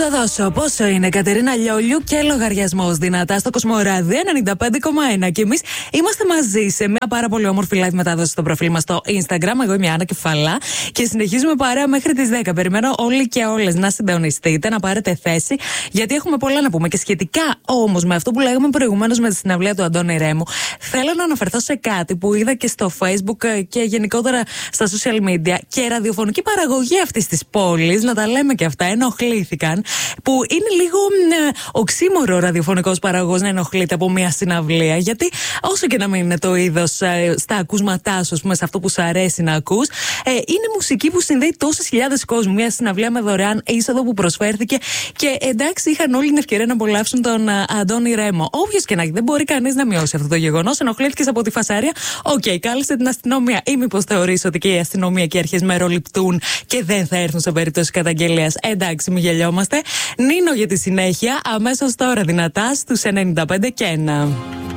το δώσω. Πόσο είναι, Κατερίνα Λιόλιου, και λογαριασμός δυνατά στο Κοσμοράδιο 95,1. Και εμείς είμαστε μαζί σε μια πάρα πολύ όμορφη live μετάδοση στο προφίλ μας στο Instagram. Εγώ είμαι η Άννα Κεφαλά και συνεχίζουμε παρέα μέχρι τις 10. Περιμένω όλοι και όλες να συντονιστείτε, να πάρετε θέση, γιατί έχουμε πολλά να πούμε. Και σχετικά όμως με αυτό που λέγαμε προηγουμένως με τη συναυλία του Αντώνη Ρέμου, θέλω να αναφερθώ σε κάτι που είδα και στο Facebook και γενικότερα στα social media. Και ραδιοφωνική παραγωγή αυτής της πόλης, να τα λέμε και αυτά, ενοχλήθηκαν. Που είναι λίγο οξύμορο ο ραδιοφωνικός παραγωγός να ενοχλείται από μια συναυλία. Γιατί όσο και να μην είναι το είδος στα ακούσματά σου, σε αυτό που σου αρέσει να ακούς, είναι μουσική που συνδέει τόσες χιλιάδες κόσμου. Μια συναυλία με δωρεάν είσοδο που προσφέρθηκε και εντάξει, είχαν όλη την ευκαιρία να απολαύσουν τον Αντώνη Ρέμο. Όποιος και να έχει, δεν μπορεί κανείς να μειώσει αυτό το γεγονός. Ενοχλήθηκες από τη φασαρία. Οκ, κάλεσε την αστυνομία. Ή μήπως θεωρείς ότι και η αστυνομία και οι αρχές μεροληπτούν και δεν θα έρθουν σε περίπτωση καταγγελίας? Εντάξει, μην γελιόμαστε. Νίνο για τη συνέχεια, αμέσως τώρα δυνατά στους 95 και 1.